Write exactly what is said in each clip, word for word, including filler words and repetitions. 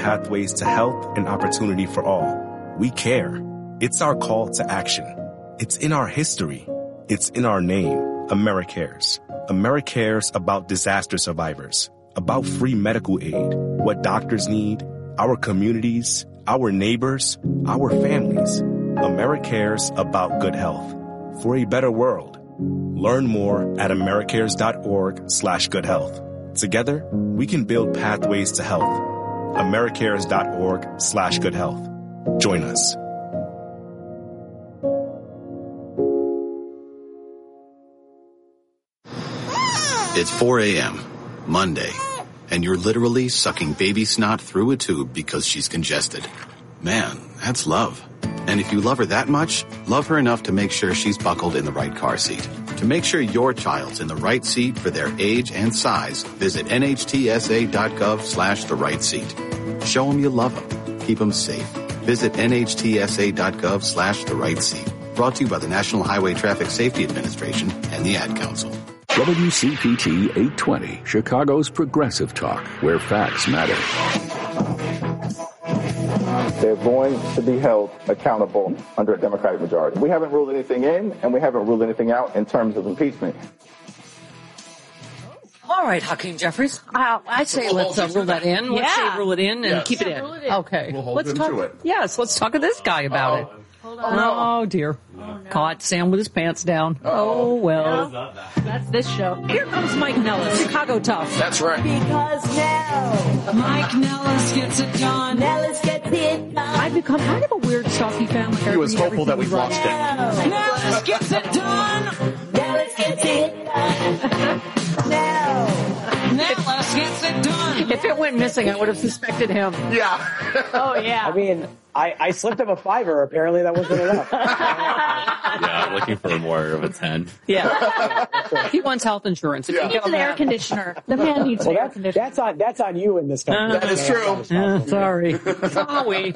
pathways to health and opportunity for all. We care. It's our call to action. It's in our history. It's in our name. AmeriCares. AmeriCares about disaster survivors, about free medical aid, what doctors need, our communities, our neighbors, our families. AmeriCares about good health. For a better world. Learn more at americares.org slash good health. Together, we can build pathways to health. americares.org slash good health. Join us. It's four a.m., Monday, and you're literally sucking baby snot through a tube because she's congested. Man, that's love. And if you love her that much, love her enough to make sure she's buckled in the right car seat. To make sure your child's in the right seat for their age and size, visit nhtsa.gov slash the right seat. Show them you love them. Keep them safe. Visit nhtsa.gov slash the right seat. Brought to you by the National Highway Traffic Safety Administration and the Ad Council. W C P T eight twenty, Chicago's progressive talk, where facts matter. They're going to be held accountable under a Democratic majority. We haven't ruled anything in, and we haven't ruled anything out in terms of impeachment. All right, Hakeem Jeffries. Uh, I say we'll let's uh, rule that in. Let's yeah. say rule it in and yes. keep it, yeah, in. it in. Okay. We'll hold let's him talk. to it. Yes, let's talk to this guy about Uh-oh. it. Hold on. Oh, dear. Oh, no. Caught Sam with his pants down. Uh-oh. Oh, well. No. That's this show. Here comes Mike Nellis, Chicago Tough. That's right. Because now Mike Nellis gets it done. Nellis gets it done. I've become kind of a weird Stalky fan. Like he was hopeful that we've lost it. Nellis gets it done. Nellis gets it done. Now. Nellis gets it done. If it went missing, I would have suspected him. Yeah. Oh, yeah. I mean, I, I slipped him a fiver. Apparently that wasn't enough. Yeah, I'm looking for more of a ten. Yeah. He wants health insurance. If he you needs an air that. conditioner. The man needs well, an air that's, conditioner. That's on, that's on you in this country. Uh, that is true. Uh, sorry. Sorry.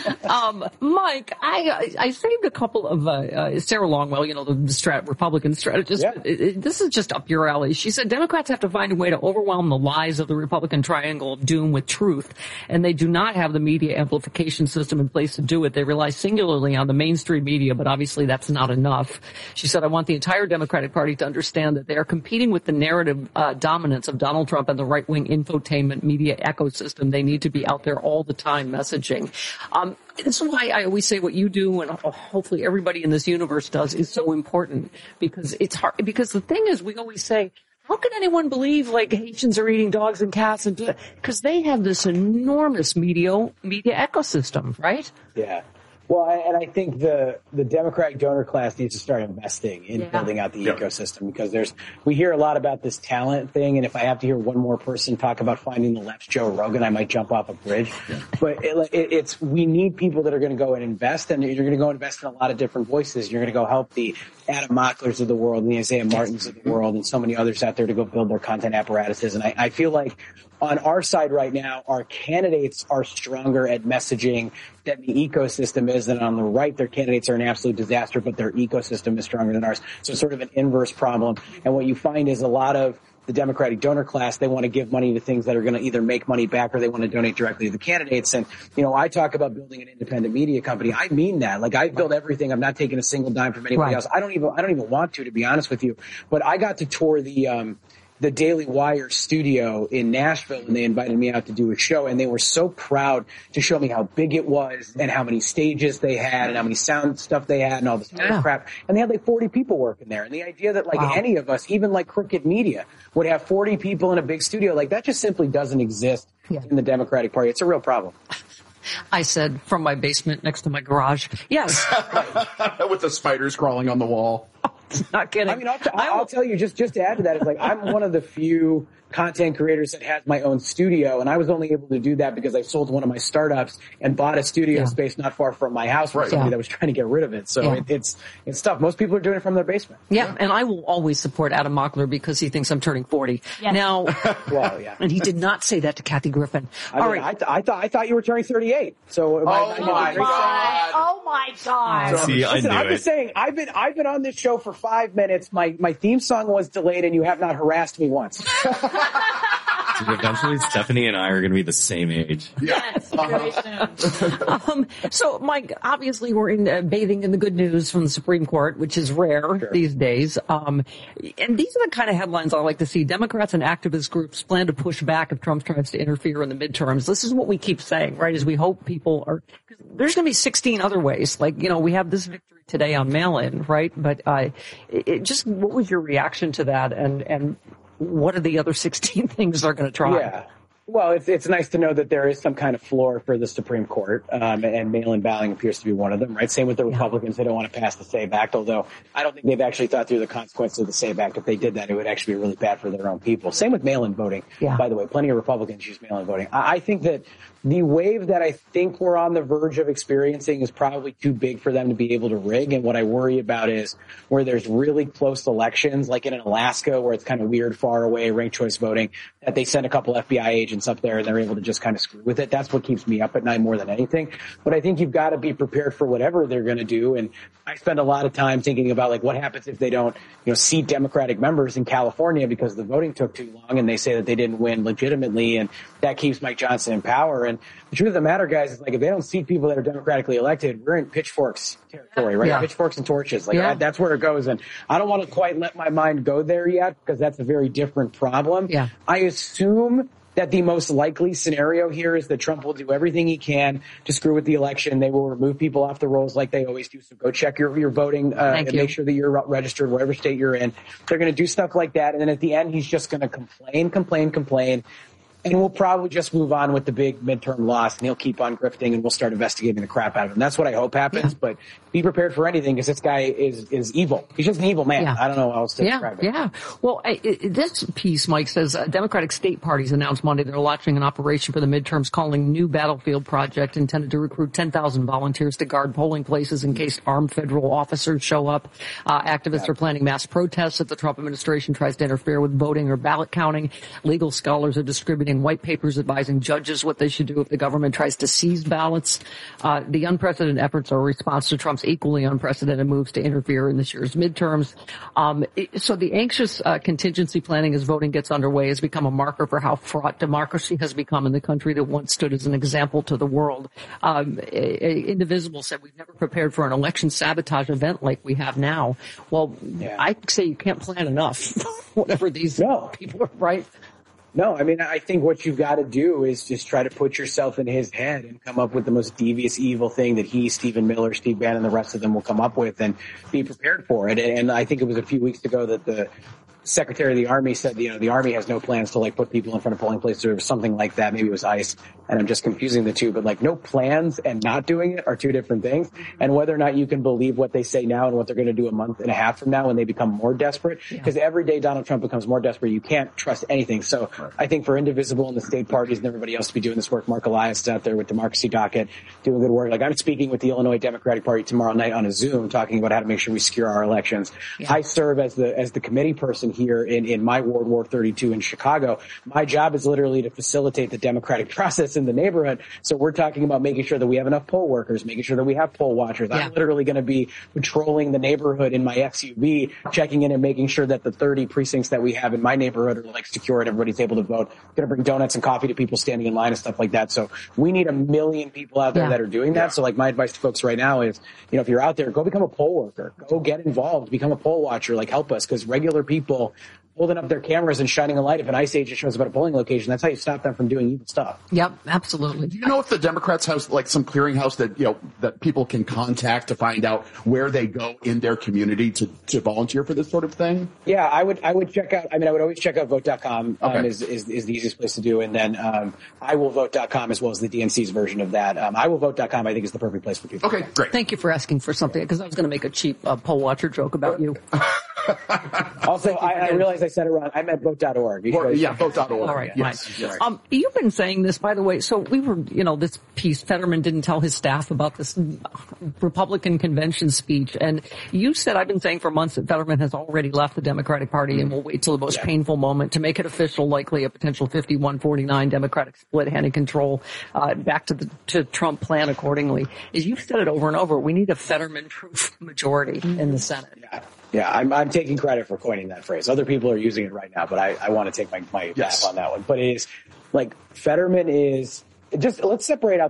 Um, Mike, I, I saved a couple of, uh, uh, Sarah Longwell, you know, the strat, Republican strategist. Yeah. It, it, this is just up your alley. She said Democrats have to find a way to overwhelm the lies of the Republican triangle of doom with truth, and they do not have the media amplification system in place to do it. They rely singularly on the mainstream media, but obviously that's not enough. She said, I want the entire Democratic Party to understand that they are competing with the narrative uh, dominance of Donald Trump and the right-wing infotainment media ecosystem. They need to be out there all the time messaging. Um, this is why I always say what you do, and hopefully everybody in this universe does, is so important, because it's hard. Because the thing is, we always say, how can anyone believe like Haitians are eating dogs and cats? And because they have this enormous media media ecosystem, right? Yeah. Well, I, and I think the, the Democratic donor class needs to start investing in yeah. building out the Yep. ecosystem, because there's, we hear a lot about this talent thing. And if I have to hear one more person talk about finding the left's Joe Rogan, I might jump off a bridge. Yeah. But it, it, it's, we need people that are going to go and invest, and you're going to go invest in a lot of different voices. You're going to go help the Adam Mocklers of the world and the Isaiah Martins of the world and so many others out there to go build their content apparatuses. And I, I feel like on our side right now, our candidates are stronger at messaging than the ecosystem is, and on the right, their candidates are an absolute disaster, but their ecosystem is stronger than ours. So it's sort of an inverse problem. And what you find is a lot of the Democratic donor class, they want to give money to things that are going to either make money back or they want to donate directly to the candidates. And, you know, I talk about building an independent media company. I mean that. Like, I build everything. I'm not taking a single dime from anybody Right. else. I don't even, I don't even want to, to be honest with you. But I got to tour the, um, the Daily Wire studio in Nashville, and they invited me out to do a show, and they were so proud to show me how big it was and how many stages they had and how many sound stuff they had and all this other Yeah. crap. And they had like forty people working there. And the idea that like Wow. any of us, even like Crooked Media, would have forty people in a big studio, like that just simply doesn't exist Yeah. in the Democratic Party. It's a real problem. I said from my basement next to my garage. Yes. With the spiders crawling on the wall. Not kidding. I mean, I'll, t- I'll tell you, just, just to add to that, is like, I'm one of the few content creators that has my own studio, and I was only able to do that because I sold one of my startups and bought a studio Yeah. space not far from my house from Right. somebody Yeah. that was trying to get rid of it. So Yeah. it, it's, it's tough. Most people are doing it from their basement. Yeah, and I will always support Adam Mockler because he thinks I'm turning forty. Yes. Now, Well, yeah. and he did not say that to Kathy Griffin. I All mean, right. I, th- I thought I thought you were turning thirty-eight. So am I- Oh I get my the- God. Oh, my God. See, I Listen, knew I'm it. just saying, I've been I've been on this show for five minutes. My my theme song was delayed, and you have not harassed me once. Eventually, Stephanie and I are going to be the same age. Yes, very soon. Um, so, Mike, obviously we're in uh, bathing in the good news from the Supreme Court, which is rare Sure. these days. Um, and these are the kind of headlines I like to see. Democrats and activist groups plan to push back if Trump tries to interfere in the midterms. This is what we keep saying, right? Is we hope people are. There's going to be sixteen other ways. Like, you know, we have this victory today on mail-in, right? But uh, it, it just, what was your reaction to that? And and what are the other sixteen things they're going to try? Yeah. Well, it's it's nice to know that there is some kind of floor for the Supreme Court, um, and mail-in balloting appears to be one of them, right? Same with the Republicans. They don't want to pass the SAVE Act, although I don't think they've actually thought through the consequences of the SAVE Act. If they did that, it would actually be really bad for their own people. Same with mail-in voting, Yeah. by the way. Plenty of Republicans use mail-in voting. I, I think that the wave that I think we're on the verge of experiencing is probably too big for them to be able to rig, and what I worry about is where there's really close elections, like in Alaska, where it's kind of weird, far away, ranked choice voting, that they send a couple F B I agents up there and they're able to just kind of screw with it. That's what keeps me up at night more than anything. But I think you've got to be prepared for whatever they're going to do. And I spend a lot of time thinking about, like, what happens if they don't, you know, seat Democratic members in California because the voting took too long and they say that they didn't win legitimately, and that keeps Mike Johnson in power. And the truth of the matter, guys, is like, if they don't seat people that are democratically elected, we're in pitchforks territory, right? Yeah. Pitchforks and torches. Like, Yeah. that, that's where it goes. And I don't want to quite let my mind go there yet because that's a very different problem. Yeah. I assume that the most likely scenario here is that Trump will do everything he can to screw with the election. They will remove people off the rolls like they always do. So go check your, your voting uh, and you. make sure that you're registered whatever state you're in. They're going to do stuff like that. And then at the end, he's just going to complain, complain, complain. And we'll probably just move on with the big midterm loss, and he'll keep on grifting, and we'll start investigating the crap out of him. That's what I hope happens, yeah. But be prepared for anything because this guy is is evil. He's just an evil man. Yeah. I don't know how else to yeah, describe it. Yeah, Well, I, it, this piece, Mike, says uh, Democratic state parties announced Monday they're launching an operation for the midterms calling New Battlefield Project, intended to recruit ten thousand volunteers to guard polling places in case armed federal officers show up. Uh, activists yeah. are planning mass protests if the Trump administration tries to interfere with voting or ballot counting. Legal scholars are distributing white papers advising judges what they should do if the government tries to seize ballots. Uh, the unprecedented efforts are a response to Trump's equally unprecedented moves to interfere in this year's midterms. Um, it, so the anxious uh, contingency planning as voting gets underway has become a marker for how fraught democracy has become in the country that once stood as an example to the world. Um, Indivisible said we've never prepared for an election sabotage event like we have now. Well, yeah. I say you can't plan enough, whatever these no. people are, right? No, I mean, I think what you've got to do is just try to put yourself in his head and come up with the most devious, evil thing that he, Stephen Miller, Steve Bannon, the rest of them will come up with, and be prepared for it. And, and I think it was a few weeks ago that the Secretary of the Army said, you know, the Army has no plans to, like, put people in front of polling places or something like that. Maybe it was ICE, and I'm just confusing the two. But, like, no plans and not doing it are two different things. And whether or not you can believe what they say now and what they're going to do a month and a half from now when they become more desperate. Because yeah. every day Donald Trump becomes more desperate, you can't trust anything. So I think for Indivisible and the state parties and everybody else to be doing this work, Mark Elias is out there with Democracy Docket doing good work. Like, I'm speaking with the Illinois Democratic Party tomorrow night on a Zoom talking about how to make sure we secure our elections. Yeah. I serve as the as the committee person here in, in my ward, Ward thirty-two in Chicago. My job is literally to facilitate the democratic process in the neighborhood. So we're talking about making sure that we have enough poll workers, making sure that we have poll watchers. Yeah. I'm literally going to be patrolling the neighborhood in my S U V, checking in and making sure that the thirty precincts that we have in my neighborhood are, like, secure and everybody's able to vote. Going to bring donuts and coffee to people standing in line and stuff like that. So we need a million people out there yeah. that are doing that. Yeah. So, like, my advice to folks right now is, you know, if you're out there, go become a poll worker. Go get involved. Become a poll watcher. Like, help us, because regular people holding up their cameras and shining a light if an ICE agent shows up at a polling location, that's how you stop them from doing evil stuff. Yep, absolutely. Do you know if the Democrats have, like, some clearinghouse that, you know, that people can contact to find out where they go in their community to, to volunteer for this sort of thing? Yeah, I would I would check out, I mean, I would always check out vote dot com um, okay. is, is is the easiest place to do. And then um, I will vote dot com as well as the D N C's version of that. Um, I will vote dot com, I think, is the perfect place for people. Okay, great. Thank you for asking for something, because I was going to make a cheap uh, poll watcher joke about you. Also, I, I realized I said it wrong. I meant vote dot org. Or, yeah, vote dot org. All right, yes. yes. Um, you've been saying this, by the way. So we were, you know, this piece, Fetterman didn't tell his staff about this Republican convention speech. And you said, I've been saying for months that Fetterman has already left the Democratic Party and will wait till the most yeah. painful moment to make it official, likely a potential fifty-one forty-nine Democratic split handing control uh, back to the to Trump plan accordingly. As you've said it over and over, we need a Fetterman-proof majority mm-hmm. in the Senate. Yeah. Yeah, I'm, I'm taking credit for coining that phrase. Other people are using it right now, but I, I want to take my, my Yes. back on that one. But it is like Fetterman is just, let's separate out